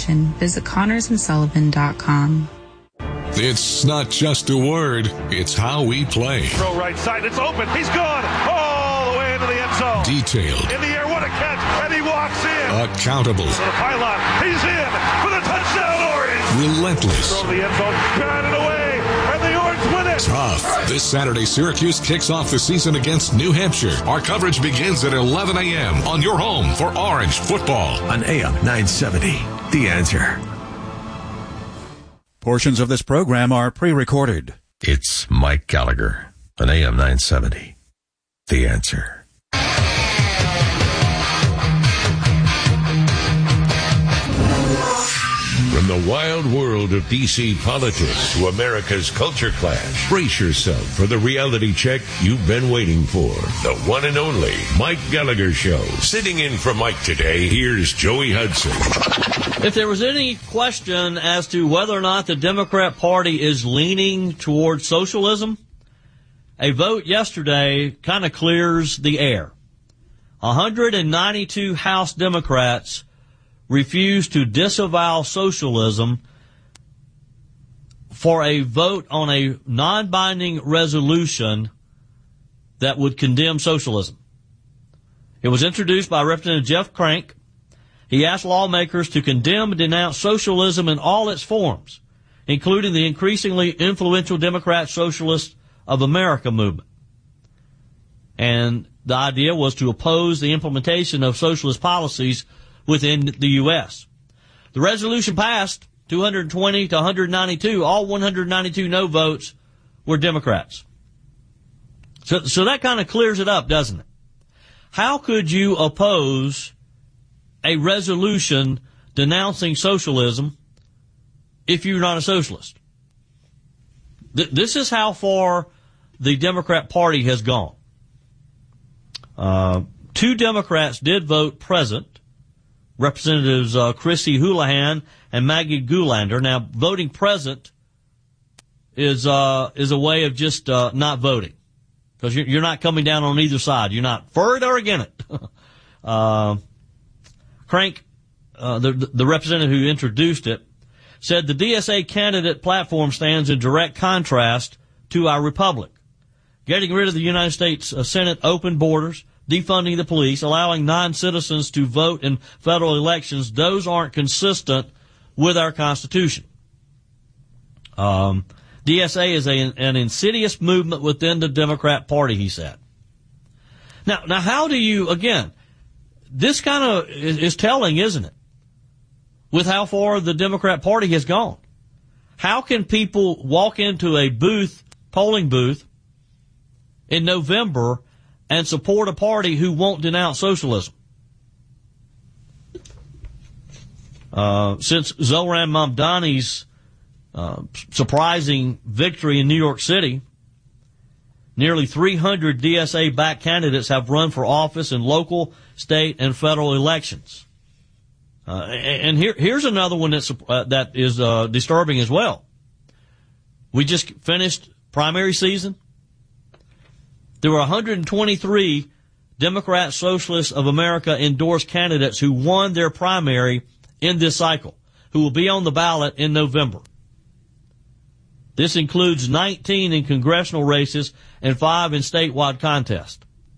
information, visit ConnorsandSullivan.com. It's not just a word, it's how we play. Throw right side, it's open, he's gone, all the way into the end zone. Detailed. In the air, what a catch, and he walks in. Accountable. To the pylon, he's in for the touchdown, Orange. Relentless. Throw the end zone, got it away, and the Orange win it. Tough. This Saturday, Syracuse kicks off the season against New Hampshire. Our coverage begins at 11 a.m. on your home for Orange football. On AM 970, The Answer. Portions of this program are pre-recorded. It's Mike Gallagher on AM 970, The Answer. From the wild world of D.C. politics to America's culture clash, brace yourself for the reality check you've been waiting for. The one and only Mike Gallagher Show. Sitting in for Mike today, here's Joey Hudson. If there was any question as to whether or not the Democrat Party is leaning towards socialism, a vote yesterday kind of clears the air. 192 House Democrats refused to disavow socialism for a vote on a non-binding resolution that would condemn socialism. It was introduced by Representative Jeff Crank. He asked lawmakers to condemn and denounce socialism in all its forms, including the increasingly influential Democrat Socialists of America movement. And the idea was to oppose the implementation of socialist policies within the U.S. The resolution passed 220 to 192. All 192 no votes were Democrats. So that kind of clears it up, doesn't it? How could you oppose a resolution denouncing socialism if you're not a socialist? This is how far the Democrat Party has gone. Two Democrats did vote present. Representatives Chrissy Houlihan and Maggie Goulander. Now, voting present is a way of just not voting, because you're not coming down on either side. You're not for it or against it. Crank, the representative who introduced it, said the DSA candidate platform stands in direct contrast to our republic. Getting rid of the United States Senate open borders, defunding the police, allowing non-citizens to vote in federal elections, those aren't consistent with our Constitution. DSA is an insidious movement within the Democrat Party, he said. Now how do you, again, this kind of is telling, isn't it, with how far the Democrat Party has gone? How can people walk into a polling booth in November and support a party who won't denounce socialism? Since Zohran Mamdani's surprising victory in New York City, nearly 300 DSA-backed candidates have run for office in local, state, and federal elections. And here's another one that is disturbing as well. We just finished primary season. There were 123 Democrat Socialists of America endorsed candidates who won their primary in this cycle, who will be on the ballot in November. This includes 19 in congressional races and 5 in statewide contests.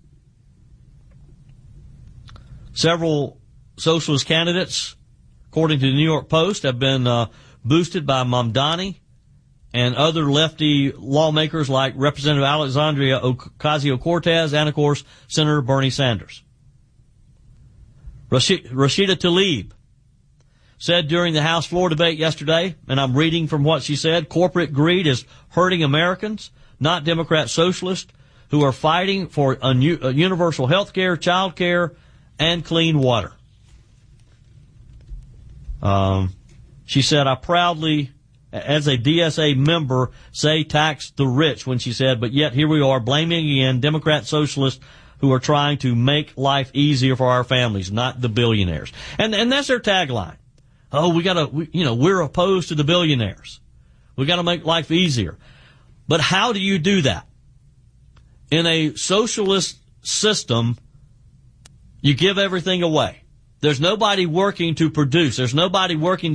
Several socialist candidates, according to the New York Post, have been boosted by Mamdani and other lefty lawmakers like Representative Alexandria Ocasio-Cortez and, of course, Senator Bernie Sanders. Rashida Tlaib said during the House floor debate yesterday, and I'm reading from what she said, corporate greed is hurting Americans, not Democrat socialists, who are fighting for universal health care, child care, and clean water. She said, I proudly, as a DSA member, say tax the rich, when she said, but yet here we are blaming again Democrat socialists who are trying to make life easier for our families, not the billionaires. And that's their tagline. Oh, we're opposed to the billionaires. We gotta make life easier. But how do you do that? In a socialist system, you give everything away. There's nobody working to produce. There's nobody working